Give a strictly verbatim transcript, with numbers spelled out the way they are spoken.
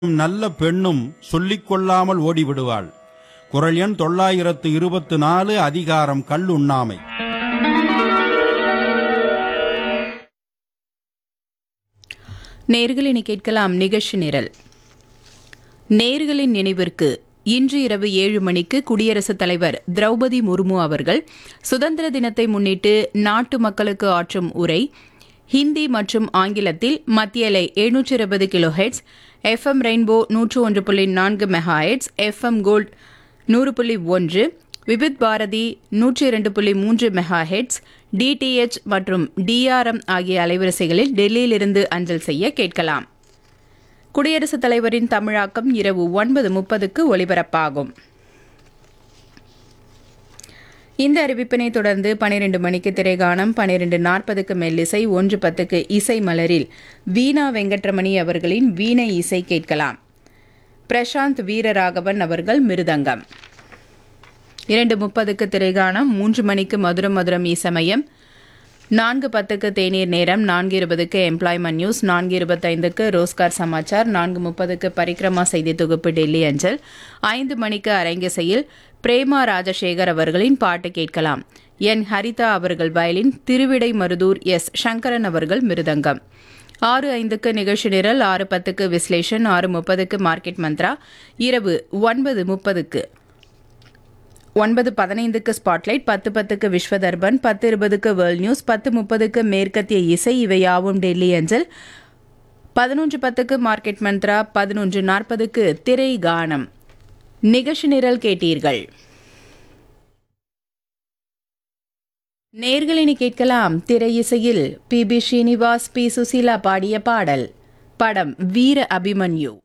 நல்ல பெண்ணும் சொல்லிக் கொள்ளாமல் ஓடிவிடுவாள். குறள் எண் தொள்ளாயிரத்து இருபத்து நாலு. அதிகாரம் கள்ளுண்ணாமை. நேயர்கள் இனி கேட்கலாம் நிகழ்ச்சி நிரல். நேயர்களின் நினைவிற்கு இன்று இரவு ஏழு மணிக்கு குடியரசுத் தலைவர் திரௌபதி முர்மு அவர்கள் சுதந்திர தினத்தை முன்னிட்டு நாட்டு மக்களுக்கு ஆற்றும் உரை ஹிந்தி மற்றும் ஆங்கிலத்தில் மத்திய அலை எழுநூற்று இருபது கிலோ ஹெட்ஸ், எஃப்எம் ரெயின்போ நூற்று ஒன்று புள்ளி நான்கு மெகா ஹெட்ஸ், எஃப்எம் கோல்ட் நூறு புள்ளி ஒன்று, விவித் பாரதி நூற்றி இரண்டு புள்ளி மூன்று மெகா ஹெட்ஸ், டிடிஎச் மற்றும் டிஆர்எம் ஆகிய அலைவரிசைகளில் டெல்லியிலிருந்து அஞ்சல் செய்ய கேட்கலாம். குடியரசுத் தலைவரின் தமிழாக்கம் இரவு ஒன்பது முப்பதுக்கு ஒலிபரப்பாகும். இந்த அறிவிப்பினை தொடர்ந்து பனிரெண்டு மணிக்கு திரைகானம், பனிரெண்டு நாற்பதுக்கு மெல்லிசை, ஒன்று பத்துக்கு இசை மலரில் வீணா வெங்கட்ரமணி அவர்களின் வீணை இசை கேட்கலாம். பிரசாந்த் வீரராகவன் அவர்கள் மிருதங்கம். இரண்டு முப்பதுக்கு திரைகானம், மூன்று மணிக்கு மதுரம் மதுரம் இசமயம், நான்கு பத்துக்கு தேநீர் நேரம், நான்கு இருபதுக்கு எம்ப்ளாய்மெண்ட் நியூஸ், நான்கு இருபத்தைந்துக்கு ரோஸ்கார் சமாச்சார், நான்கு முப்பதுக்கு பரிக்ரமா செய்தி தொகுப்பு டெல்லி அஞ்சல், ஐந்து மணிக்கு அரங்கிசையில் பிரேமா ராஜசேகர் அவர்களின் பாட்டு கேட்கலாம். என் ஹரிதா அவர்கள் வயலின், திருவிடை மருதூர் எஸ் சங்கரன் அவர்கள் மிருதங்கம். ஆறு ஐந்துக்கு நிகழ்ச்சி நிரல், ஆறு பத்துக்கு விஸ்லேஷன், ஆறு முப்பதுக்கு மார்க்கெட் மந்த்ரா, இரவு ஒன்பது முப்பதுக்கு ஒன்பது பதினைந்துக்கு ஸ்பாட்லைட், பத்து பத்துக்கு விஸ்வதர்பன், பத்து இருபதுக்கு வேர்ல்ட் நியூஸ், பத்து முப்பதுக்கு மேற்கத்திய இசை, இவையாவும் டெல்லி அஞ்சல், பதினொன்று பத்துக்கு மார்க்கெட் மந்த்ரா, பதினொன்று நாற்பதுக்கு திரை கானம். நிகழ்ச்சி நிரல் கேட்டீர்கள். நேர்களினி கேட்கலாம் திரை இசையில் B B Srinivas, B Susheela பாடிய பாடல். படம் வீர அபிமன்யு.